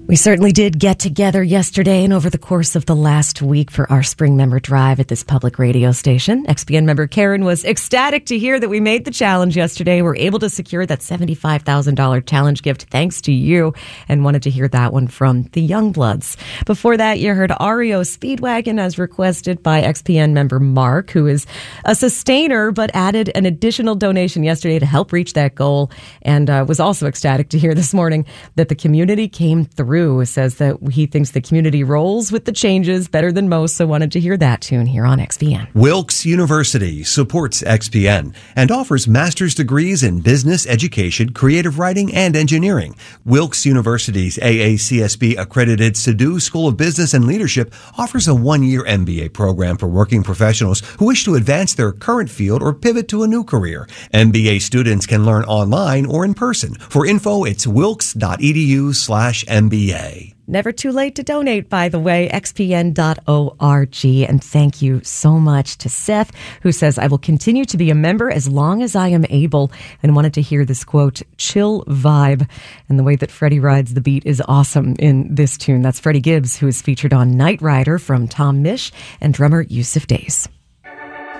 We certainly did get together yesterday and over the course of the last week for our spring member drive at this public radio station. XPN member Karen was ecstatic to hear that we made the challenge yesterday. We're able to secure that $75,000 challenge gift thanks to you, and wanted to hear that one from the Youngbloods. Before that, you heard REO Speedwagon as requested by XPN member Mark, who is a sustainer but added an additional donation yesterday to help reach that goal, and was also ecstatic to hear this morning that the community came through. Says that he thinks the community rolls with the changes better than most, so wanted to hear that tune here on XPN. Wilkes University supports XPN and offers master's degrees in business, education, creative writing, and engineering. Wilkes University's AACSB accredited Sadoo School of Business and Leadership offers a one-year MBA program for working professionals who wish to advance their current field or pivot to a new career. MBA students can learn online or in person. For info, it's wilkes.edu/MBA. Never too late to donate, by the way, xpn.org. And thank you so much to Seth, who says, I will continue to be a member as long as I am able, and wanted to hear this quote, chill vibe. And the way that Freddie rides the beat is awesome in this tune. That's Freddie Gibbs, who is featured on Night Rider from Tom Misch and drummer Yusuf Days.